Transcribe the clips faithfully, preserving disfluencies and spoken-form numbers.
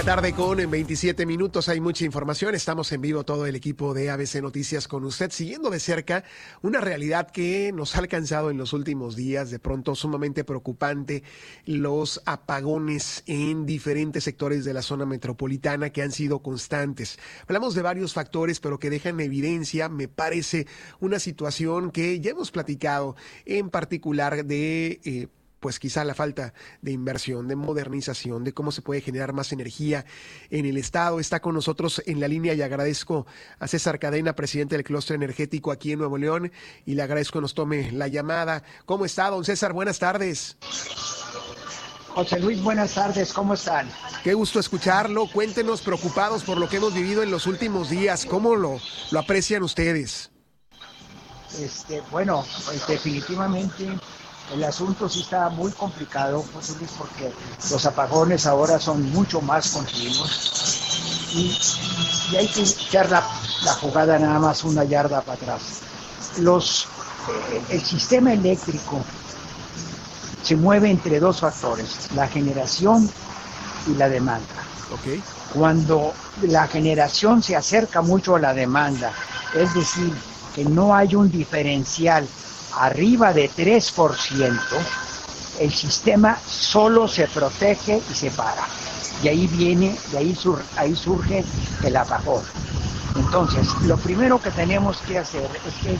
Tarde con en veintisiete minutos, hay mucha información, estamos en vivo todo el equipo de A B C Noticias con usted, siguiendo de cerca una realidad que nos ha alcanzado en los últimos días, de pronto sumamente preocupante, los apagones en diferentes sectores de la zona metropolitana que han sido constantes. Hablamos de varios factores, pero que dejan en evidencia, me parece, una situación que ya hemos platicado, en particular de... Eh, pues quizá la falta de inversión, de modernización, de cómo se puede generar más energía en el Estado. Está con nosotros en la línea y agradezco a César Cadena, presidente del Clúster Energético aquí en Nuevo León, y le agradezco que nos tome la llamada. ¿Cómo está, don César? Buenas tardes. José Luis, buenas tardes, ¿cómo están? Qué gusto escucharlo. Cuéntenos, preocupados por lo que hemos vivido en los últimos días, ¿cómo lo, lo aprecian ustedes? Este, bueno, pues definitivamente... El asunto sí está muy complicado, José Luis, porque los apagones ahora son mucho más continuos y, y hay que echar la, la jugada nada más una yarda para atrás. Los, eh, el sistema eléctrico se mueve entre dos factores, la generación y la demanda. Okay. Cuando la generación se acerca mucho a la demanda, es decir, que no hay un diferencial arriba de tres por ciento, el sistema solo se protege y se para. Y ahí viene, de ahí, sur, ahí surge el apagón. Entonces, lo primero que tenemos que hacer es que...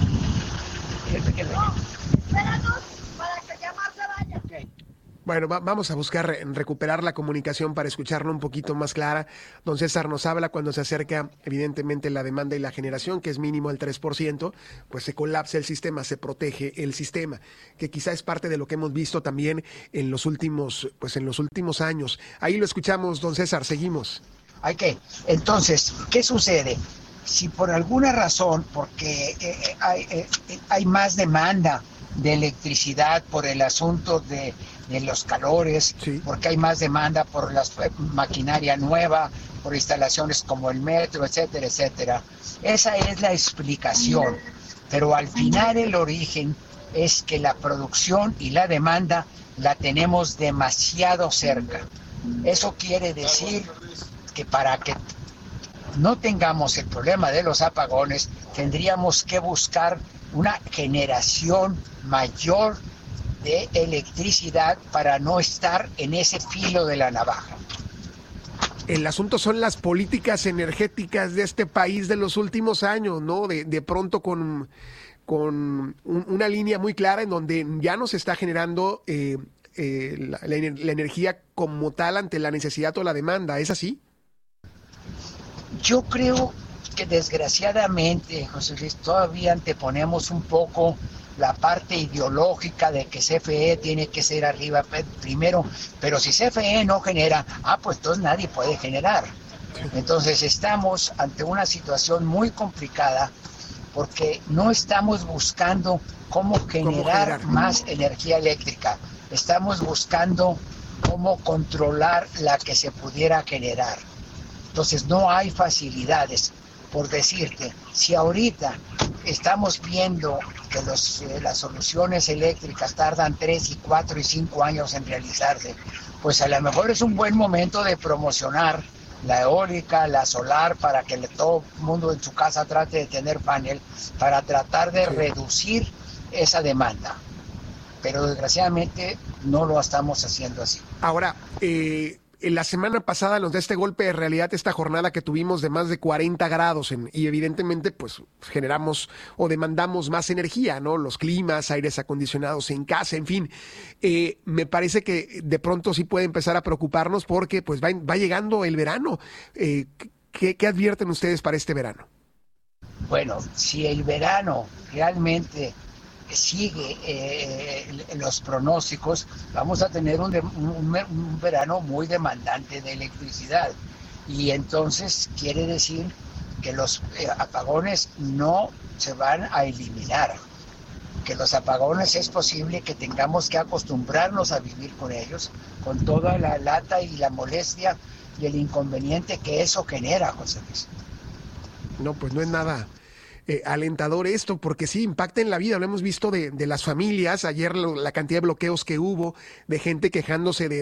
Espéranos para que ya más se vaya. Okay. Bueno, va, vamos a buscar recuperar la comunicación para escucharlo un poquito más clara. Don César nos habla cuando se acerca, evidentemente, la demanda y la generación, que es mínimo el tres por ciento, pues se colapsa el sistema, se protege el sistema, que quizá es parte de lo que hemos visto también en los últimos, pues en los últimos años. Ahí lo escuchamos, don César, seguimos. Hay que, entonces, ¿qué sucede? Si por alguna razón, porque eh, hay, eh, hay más demanda de electricidad por el asunto de de los calores, sí, porque hay más demanda por la maquinaria nueva, por instalaciones como el metro, etcétera, etcétera. Esa es la explicación, pero al final el origen es que la producción y la demanda la tenemos demasiado cerca. Eso quiere decir que para que no tengamos el problema de los apagones, tendríamos que buscar una generación mayor de electricidad para no estar en ese filo de la navaja. El asunto son las políticas energéticas de este país de los últimos años, ¿no? De, de pronto con, con un, una línea muy clara en donde ya no se está generando eh, eh, la, la, la energía como tal ante la necesidad o la demanda. ¿Es así? Yo creo que desgraciadamente, José Luis, todavía anteponemos un poco la parte ideológica de que C F E tiene que ser arriba primero, pero si C F E no genera, ah, pues entonces nadie puede generar. Entonces estamos ante una situación muy complicada porque no estamos buscando cómo generar, ¿Cómo generar? más energía eléctrica, estamos buscando cómo controlar la que se pudiera generar. Entonces no hay facilidades. Por decirte, si ahorita estamos viendo que los, eh, las soluciones eléctricas tardan tres y cuatro y cinco años en realizarse, pues a lo mejor es un buen momento de promocionar la eólica, la solar, para que todo el mundo en su casa trate de tener panel, para tratar de sí. reducir esa demanda. Pero desgraciadamente no lo estamos haciendo así. Ahora, eh... la semana pasada nos da este golpe de realidad, esta jornada que tuvimos de más de cuarenta grados en, y evidentemente pues generamos o demandamos más energía, ¿no? Los climas, aires acondicionados en casa, en fin. Eh, me parece que de pronto sí puede empezar a preocuparnos porque pues va, va llegando el verano. Eh, ¿qué, ¿Qué advierten ustedes para este verano? Bueno, si el verano realmente sigue eh, los pronósticos, vamos a tener un, de, un, un verano muy demandante de electricidad y entonces quiere decir que los eh, apagones no se van a eliminar, que los apagones es posible que tengamos que acostumbrarnos a vivir con ellos, con toda la lata y la molestia y el inconveniente que eso genera, José Luis. No, pues no es nada Eh, alentador esto, porque sí impacta en la vida. Lo hemos visto de, de las familias, ayer lo, la cantidad de bloqueos que hubo, de gente quejándose de, de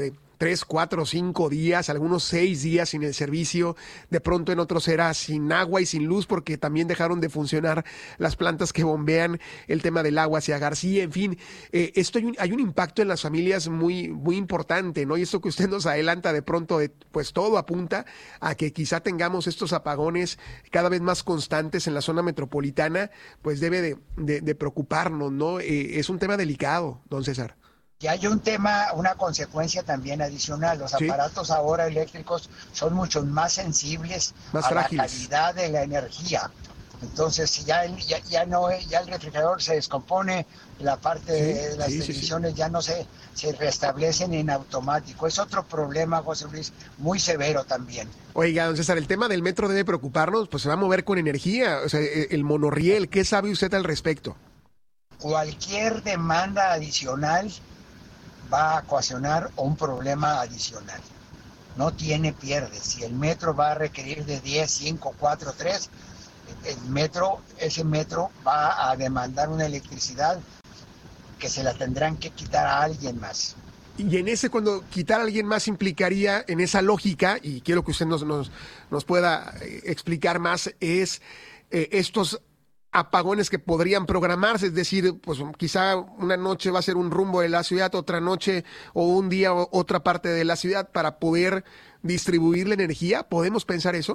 tres, cuatro, cinco días, algunos seis días sin el servicio, de pronto en otros era sin agua y sin luz porque también dejaron de funcionar las plantas que bombean el tema del agua hacia García, en fin, eh, esto hay un, hay un impacto en las familias muy, muy importante, ¿no? Y esto que usted nos adelanta de pronto, de, pues todo apunta a que quizá tengamos estos apagones cada vez más constantes en la zona metropolitana, pues debe de, de, de preocuparnos, ¿no? Eh, es un tema delicado, don César. Y hay un tema, una consecuencia también adicional. Los ¿Sí? aparatos ahora eléctricos son mucho más sensibles Más a frágiles. la calidad de la energía. Entonces, si ya, el, ya, ya no ya el refrigerador se descompone, la parte Sí, de las sí, sí, televisiones sí. ya no se, se restablecen en automático. Es otro problema, José Luis, muy severo también. Oiga, don César, el tema del metro debe preocuparnos, pues se va a mover con energía, o sea, el monorriel, ¿qué sabe usted al respecto? Cualquier demanda adicional va a ocasionar un problema adicional. No tiene pierde. Si el metro va a requerir de diez, cinco, cuatro, tres, el metro, ese metro va a demandar una electricidad que se la tendrán que quitar a alguien más. Y en ese, cuando quitar a alguien más implicaría, en esa lógica, y quiero que usted nos, nos, nos pueda eh, explicar más, es eh, estos apagones que podrían programarse, es decir, pues quizá una noche va a ser un rumbo de la ciudad, otra noche o un día o otra parte de la ciudad para poder distribuir la energía. ¿Podemos pensar eso?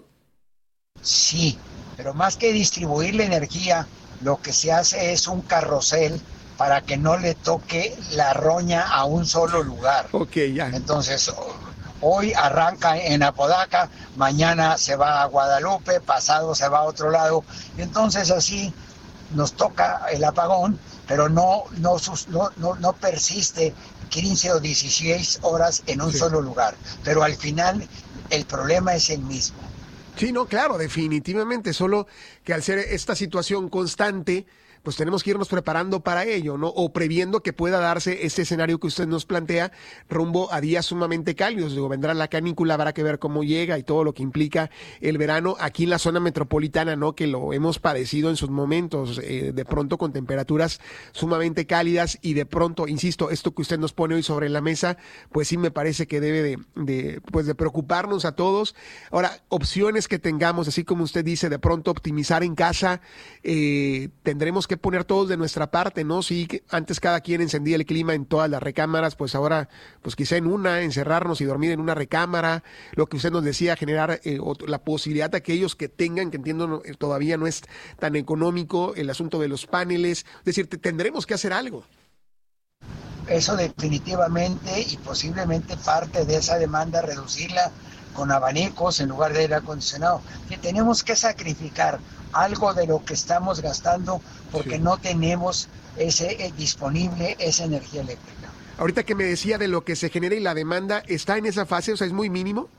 Sí, pero más que distribuir la energía, lo que se hace es un carrusel para que no le toque la roña a un solo lugar. Ok, ya. Entonces, hoy arranca en Apodaca, mañana se va a Guadalupe, pasado se va a otro lado. Y entonces así nos toca el apagón, pero no, no, no, no, no persiste quince o dieciséis horas en un sí. solo lugar. Pero al final el problema es el mismo. Sí, no, claro, definitivamente, solo que al ser esta situación constante, pues tenemos que irnos preparando para ello, ¿no? O previendo que pueda darse este escenario que usted nos plantea rumbo a días sumamente cálidos. Digo, vendrá la canícula, habrá que ver cómo llega y todo lo que implica el verano aquí en la zona metropolitana, ¿no? Que lo hemos padecido en sus momentos, eh, de pronto con temperaturas sumamente cálidas y de pronto, insisto, esto que usted nos pone hoy sobre la mesa, pues sí me parece que debe de, de, pues de preocuparnos a todos. Ahora, opciones que tengamos, así como usted dice, de pronto optimizar en casa, eh, tendremos que poner todos de nuestra parte, ¿no? Sí, antes cada quien encendía el clima en todas las recámaras, pues ahora, pues quizá en una, encerrarnos y dormir en una recámara, lo que usted nos decía, generar eh, la posibilidad de aquellos que tengan, que entiendo no, todavía no es tan económico, el asunto de los paneles, es decir, te, tendremos que hacer algo. Eso definitivamente y posiblemente parte de esa demanda reducirla con abanicos en lugar de aire acondicionado. Que tenemos que sacrificar algo de lo que estamos gastando porque sí. no tenemos ese eh, disponible esa energía eléctrica. Ahorita que me decía de lo que se genera y la demanda, ¿está en esa fase? O sea, ¿es muy mínimo?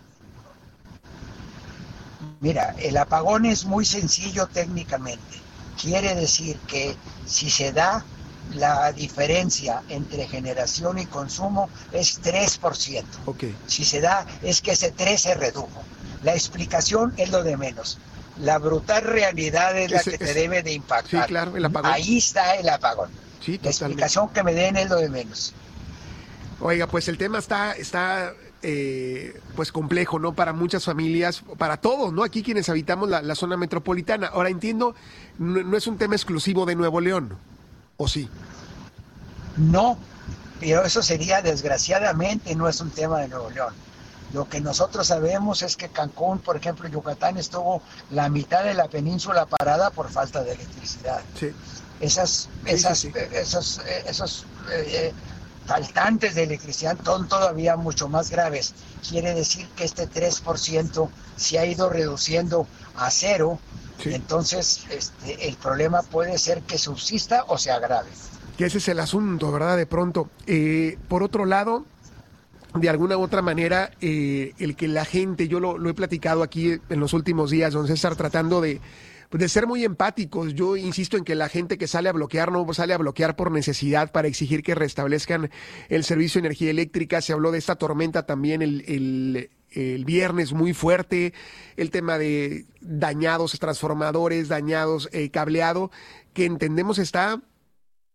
Mira, el apagón es muy sencillo técnicamente. Quiere decir que si se da la diferencia entre generación y consumo es tres por ciento. Okay. Si se da, es que ese tres se redujo. La explicación es lo de menos. La brutal realidad es la ese, que te ese, debe de impactar. Sí, claro, el apagón. Ahí está el apagón. Sí, la explicación que me den es lo de menos. Oiga, pues el tema está, está eh, pues complejo, ¿no? Para muchas familias, para todos, ¿no? Aquí quienes habitamos la, la zona metropolitana. Ahora entiendo, no, no es un tema exclusivo de Nuevo León, ¿o sí? No, pero eso sería, desgraciadamente, no es un tema de Nuevo León. Lo que nosotros sabemos es que Cancún, por ejemplo, Yucatán, estuvo la mitad de la península parada por falta de electricidad. Sí. Esas, sí, esas, sí, sí. esos, esos eh, faltantes de electricidad son todavía mucho más graves. Quiere decir que este tres por ciento se ha ido reduciendo a cero. Sí. Entonces, este, el problema puede ser que subsista o se agrave. Que ese es el asunto, ¿verdad? De pronto. Eh, por otro lado, de alguna u otra manera, eh, el que la gente, yo lo, lo he platicado aquí en los últimos días, don César, tratando de, de ser muy empáticos. Yo insisto en que la gente que sale a bloquear no sale a bloquear por necesidad, para exigir que restablezcan el servicio de energía eléctrica. Se habló de esta tormenta también el, el, el viernes muy fuerte, el tema de dañados transformadores, dañados eh, cableado, que entendemos está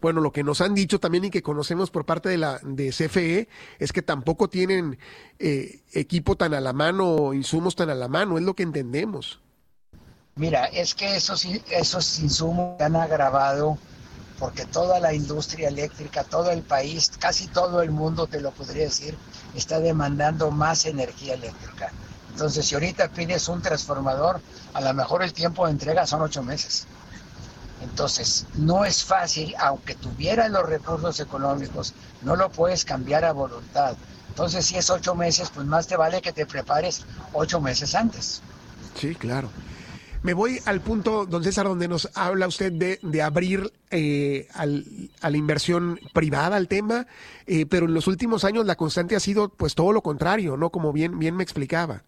bueno, lo que nos han dicho también y que conocemos por parte de la de C F E es que tampoco tienen eh, equipo tan a la mano o insumos tan a la mano, es lo que entendemos. Mira, es que esos, esos insumos se han agravado porque toda la industria eléctrica, todo el país, casi todo el mundo, te lo podría decir, está demandando más energía eléctrica. Entonces, si ahorita pides un transformador, a lo mejor el tiempo de entrega son ocho meses. Entonces, no es fácil, aunque tuvieras los recursos económicos, no lo puedes cambiar a voluntad. Entonces, si es ocho meses, pues más te vale que te prepares ocho meses antes. Sí, claro. Me voy al punto, don César, donde nos habla usted de, de abrir eh, al, a la inversión privada al tema, eh, pero en los últimos años la constante ha sido pues todo lo contrario, ¿no? Como bien, bien me explicaba.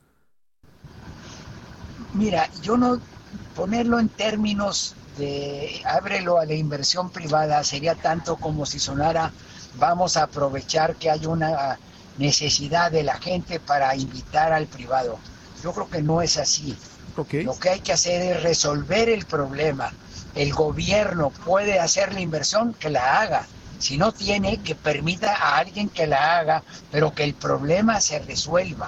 Mira, yo no, ponerlo en términos de ábrelo a la inversión privada sería tanto como si sonara vamos a aprovechar que hay una necesidad de la gente para invitar al privado. Yo creo que no es así. Okay. Lo que hay que hacer es resolver el problema. El gobierno puede hacer la inversión, que la haga. Si no tiene, que permita a alguien que la haga, pero que el problema se resuelva.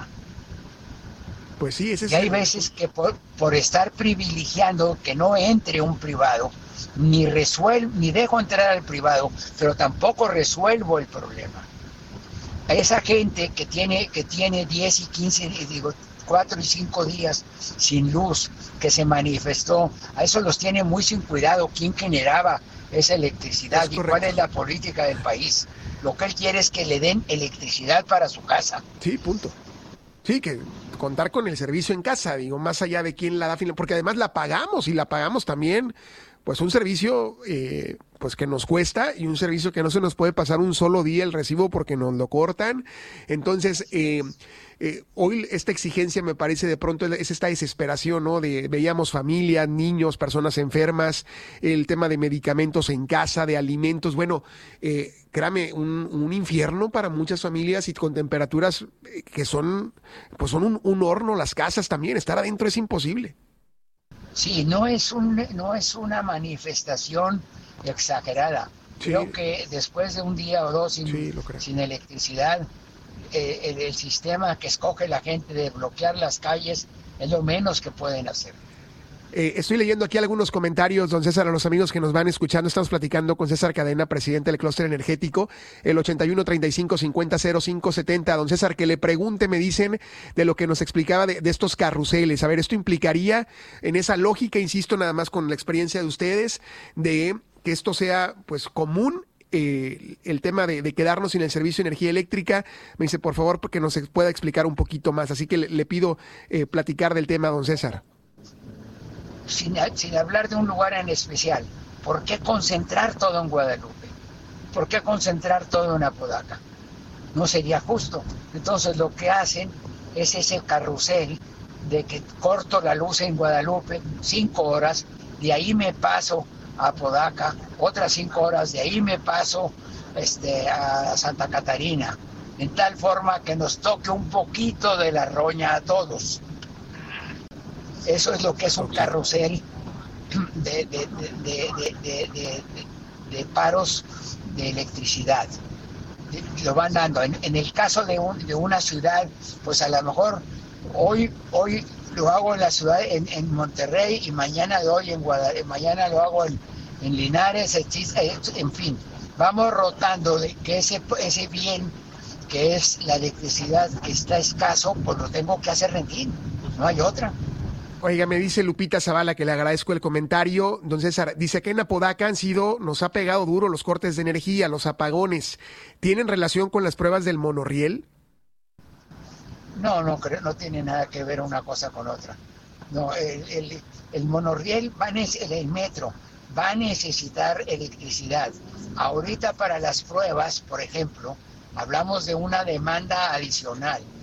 Pues sí, ese es y hay el... veces que por, por estar privilegiando que no entre un privado, ni resuelvo, ni dejo entrar al privado, pero tampoco resuelvo el problema. A esa gente que tiene, que tiene diez y quince, digo, cuatro y cinco días sin luz, que se manifestó, a eso los tiene muy sin cuidado quién generaba esa electricidad y cuál es la política del país. Lo que él quiere es que le den electricidad para su casa. Sí, punto. Sí, que contar con el servicio en casa, digo, más allá de quién la da, porque además la pagamos y la pagamos también, pues un servicio eh, pues que nos cuesta y un servicio que no se nos puede pasar un solo día el recibo porque nos lo cortan. Entonces, eh, eh, hoy esta exigencia me parece de pronto es esta desesperación, ¿no? De veíamos familias, niños, personas enfermas, el tema de medicamentos en casa, de alimentos, bueno, eh, créame, un, un infierno para muchas familias y con temperaturas que son, pues son un, un horno las casas también, estar adentro es imposible. Sí, no es un, no es una manifestación exagerada. Sí. Creo que después de un día o dos sin, sí, sin electricidad, eh, el, el sistema que escoge la gente de bloquear las calles es lo menos que pueden hacer. Eh, estoy leyendo aquí algunos comentarios, don César, a los amigos que nos van escuchando. Estamos platicando con César Cadena, presidente del clúster energético, el ochenta y uno, treinta y cinco, cincuenta, cero cinco, setenta. Don César, que le pregunte, me dicen, de lo que nos explicaba de, de estos carruseles. A ver, esto implicaría, en esa lógica, insisto, nada más con la experiencia de ustedes, de que esto sea pues común. Eh, el tema de, de quedarnos sin el servicio de energía eléctrica, me dice, por favor, porque nos pueda explicar un poquito más. Así que le, le pido eh, platicar del tema, don César. Sin, sin hablar de un lugar en especial, ¿por qué concentrar todo en Guadalupe? ¿Por qué concentrar todo en Apodaca? No sería justo. Entonces lo que hacen es ese carrusel de que corto la luz en Guadalupe cinco horas, de ahí me paso a Apodaca, otras cinco horas, de ahí me paso este, a Santa Catarina, en tal forma que nos toque un poquito de la roña a todos. Eso es lo que es un carrusel de, de, de, de, de, de, de, de paros de electricidad. Lo van dando. En, en el caso de, un, de una ciudad, pues a lo mejor hoy, hoy lo hago en la ciudad, en, en Monterrey, y mañana lo, en Guadalajara, mañana lo hago en, en Linares, en fin. Vamos rotando de que ese, ese bien que es la electricidad que está escaso, pues lo tengo que hacer rendir. No hay otra. Oiga, me dice Lupita Zavala, que le agradezco el comentario. Don César, dice que en Apodaca han sido, nos ha pegado duro los cortes de energía, los apagones. ¿Tienen relación con las pruebas del monorriel? No, no creo, no tiene nada que ver una cosa con otra. No, el, el, el monorriel, va a neces- el metro, va a necesitar electricidad. Ahorita para las pruebas, por ejemplo, hablamos de una demanda adicional.